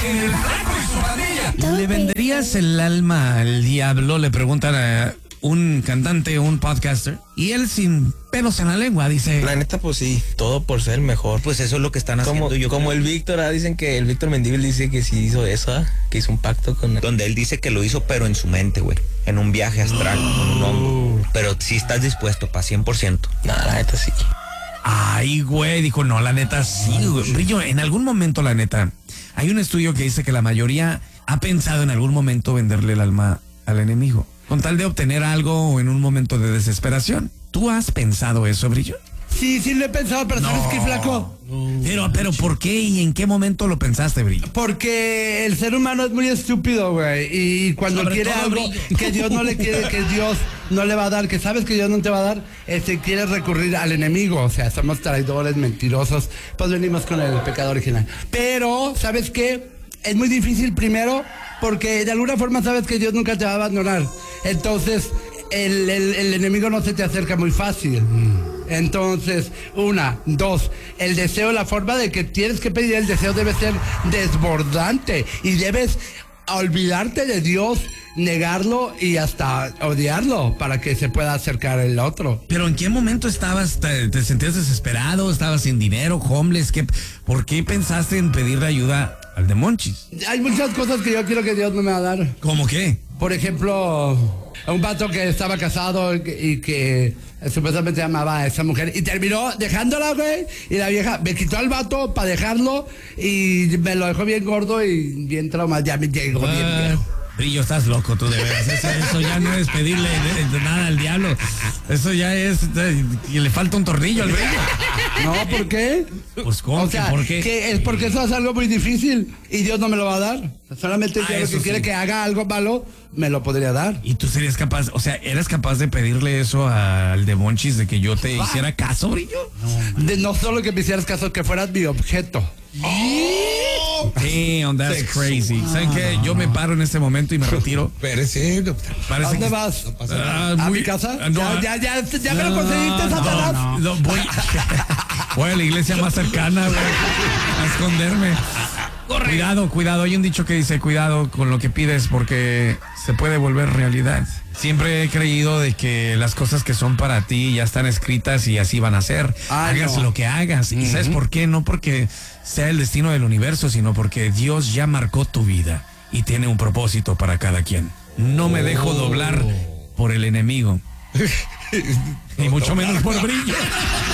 El Flaco y su Pandilla. ¿Le venderías el alma al diablo? Le preguntan a un cantante, un podcaster, y él sin pelos en la lengua dice... La neta, pues sí, todo por ser el mejor. Pues eso es lo que están haciendo. Como el Víctor, dicen que el Víctor Mendívil dice que sí hizo eso, que hizo un pacto con... Donde él dice que lo hizo, pero en su mente, güey. En un viaje astral, con un hongo. Pero sí estás dispuesto, 100%. Nah, la neta sí. Ay, güey, dijo, no, la neta sí, güey. Brillo, en algún momento, la neta, hay un estudio que dice que la mayoría ha pensado en algún momento venderle el alma al enemigo, con tal de obtener algo o en un momento de desesperación. ¿Tú has pensado eso, Brillo? Sí, lo he pensado, pero ¿sabes qué, Flaco? Pero ¿por qué y en qué momento lo pensaste, Brillo? Porque el ser humano es muy estúpido, güey. Y cuando Sobre quiere todo, algo Brillo. que Dios no le quiere, que Dios no le va a dar, que sabes que Dios no te va a dar, quiere recurrir al enemigo. O sea, somos traidores, mentirosos. Pues venimos con el pecado original. Pero, ¿sabes qué? Es muy difícil primero porque de alguna forma sabes que Dios nunca te va a abandonar. Entonces, el enemigo no se te acerca muy fácil. Entonces, 1, 2, el deseo, la forma de que tienes que pedir el deseo debe ser desbordante y debes olvidarte de Dios, negarlo y hasta odiarlo para que se pueda acercar el otro. ¿Pero en qué momento estabas? ¿Te sentías desesperado? ¿Estabas sin dinero, homeless? ¿Por qué pensaste en pedirle ayuda al de Monchis? Hay muchas cosas que yo quiero que Dios no me va a dar. ¿Cómo qué? Por ejemplo, un vato que estaba casado y que supuestamente amaba a esa mujer y terminó dejándola, güey, y la vieja me quitó al vato para dejarlo y me lo dejó bien gordo y bien traumado, ya me llegó bien viejo. Brillo, estás loco tú, de veras. Eso ya no es pedirle de nada al diablo. Eso ya es... que le falta un tornillo al Brillo. No, ¿por qué? Pues ¿cómo? O sea, ¿por qué? que es porque eso es algo muy difícil y Dios no me lo va a dar. Solamente Dios lo eso que quiere sí. que haga algo malo, me lo podría dar. ¿Y tú serías capaz, o sea, eres capaz de pedirle eso al de Monchis de que yo te hiciera caso, Brillo? No solo que me hicieras caso, que fueras mi objeto. Damn, that's crazy. ¿Saben qué? Yo me paro en este momento y me retiro. Espérese, ¿A Parece dónde que... vas? Ah, ¿A muy- mi casa? no, ya me lo conseguiste, Satanás. No, voy a la iglesia más cercana, güey, a esconderme. Cuidado. Hay un dicho que dice, cuidado con lo que pides porque se puede volver realidad. Siempre he creído de que las cosas que son para ti ya están escritas y así van a ser. Hagas lo que hagas. ¿Y sabes por qué? No porque sea el destino del universo, sino porque Dios ya marcó tu vida y tiene un propósito para cada quien. No me dejo doblar por el enemigo. Ni mucho menos por Brillo.